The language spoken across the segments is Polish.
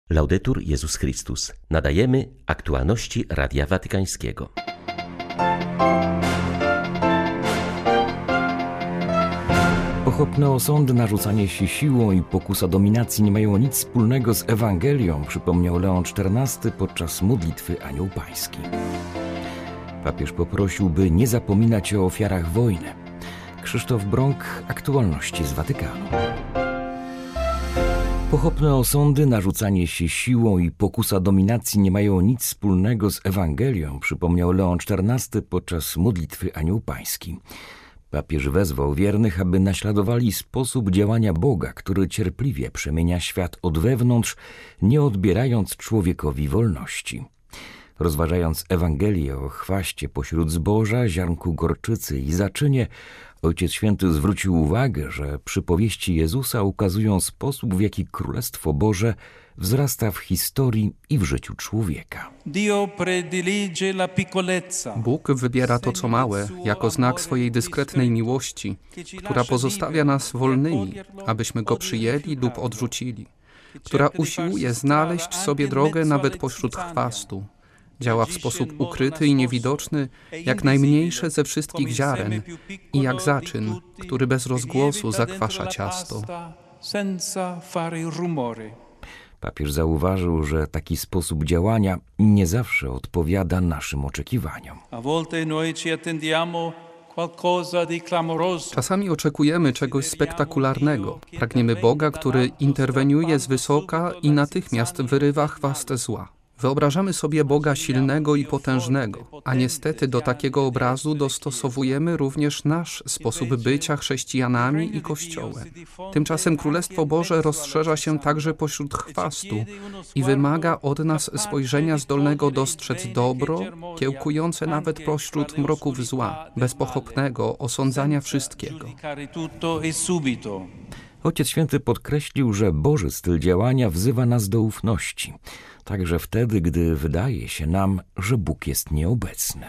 Laudetur Jezus Chrystus. Nadajemy aktualności Radia Watykańskiego. Pochopne osądy, narzucanie się siłą i pokusa dominacji nie mają nic wspólnego z Ewangelią, przypomniał Leon XIV podczas modlitwy Anioł Pański. Papież poprosił, by nie zapominać o ofiarach wojny. Krzysztof Brąk, aktualności z Watykanu. Pochopne osądy, narzucanie się siłą i pokusa dominacji nie mają nic wspólnego z Ewangelią, przypomniał Leon XIV podczas modlitwy Anioł Pański. Papież wezwał wiernych, aby naśladowali sposób działania Boga, który cierpliwie przemienia świat od wewnątrz, nie odbierając człowiekowi wolności. Rozważając Ewangelię o chwaście pośród zboża, ziarnku gorczycy i zaczynie, Ojciec Święty zwrócił uwagę, że przypowieści Jezusa ukazują sposób, w jaki Królestwo Boże wzrasta w historii i w życiu człowieka. Bóg wybiera to, co małe, jako znak swojej dyskretnej miłości, która pozostawia nas wolnymi, abyśmy Go przyjęli lub odrzucili, która usiłuje znaleźć sobie drogę nawet pośród chwastu. Działa w sposób ukryty i niewidoczny, jak najmniejsze ze wszystkich ziaren i jak zaczyn, który bez rozgłosu zakwasza ciasto. Papież zauważył, że taki sposób działania nie zawsze odpowiada naszym oczekiwaniom. Czasami oczekujemy czegoś spektakularnego. Pragniemy Boga, który interweniuje z wysoka i natychmiast wyrywa chwastę zła. Wyobrażamy sobie Boga silnego i potężnego, a niestety do takiego obrazu dostosowujemy również nasz sposób bycia chrześcijanami i Kościołem. Tymczasem Królestwo Boże rozszerza się także pośród chwastu i wymaga od nas spojrzenia zdolnego dostrzec dobro, kiełkujące nawet pośród mroków zła, bez pochopnego osądzania wszystkiego. Ojciec Święty podkreślił, że Boży styl działania wzywa nas do ufności, także wtedy, gdy wydaje się nam, że Bóg jest nieobecny.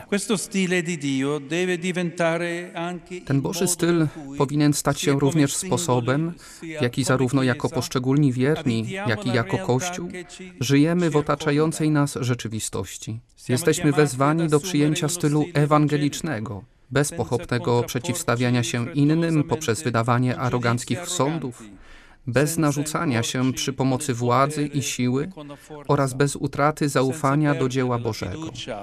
Ten Boży styl powinien stać się również sposobem, w jaki zarówno jako poszczególni wierni, jak i jako Kościół żyjemy w otaczającej nas rzeczywistości. Jesteśmy wezwani do przyjęcia stylu ewangelicznego, bez pochopnego przeciwstawiania się innym poprzez wydawanie aroganckich sądów, bez narzucania się przy pomocy władzy i siły oraz bez utraty zaufania do dzieła Bożego.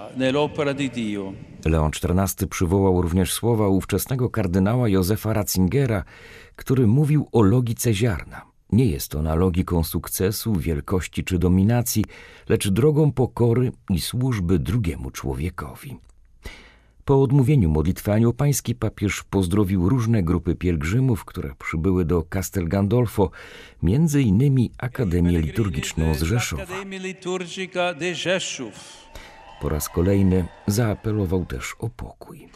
Leon XIV przywołał również słowa ówczesnego kardynała Józefa Ratzingera, który mówił o logice ziarna. Nie jest ona logiką sukcesu, wielkości czy dominacji, lecz drogą pokory i służby drugiemu człowiekowi. Po odmówieniu modlitwy Anioł Pański papież pozdrowił różne grupy pielgrzymów, które przybyły do Castel Gandolfo, między innymi Akademię Liturgiczną z Rzeszowa. Po raz kolejny zaapelował też o pokój.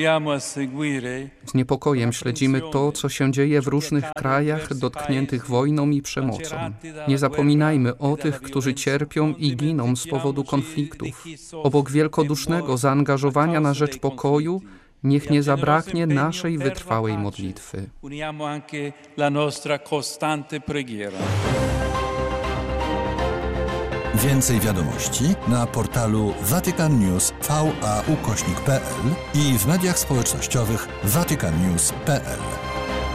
Z niepokojem śledzimy to, co się dzieje w różnych krajach dotkniętych wojną i przemocą. Nie zapominajmy o tych, którzy cierpią i giną z powodu konfliktów. Obok wielkodusznego zaangażowania na rzecz pokoju, niech nie zabraknie naszej wytrwałej modlitwy. Więcej wiadomości na portalu vaticannews.va/pl i w mediach społecznościowych vaticannews.pl.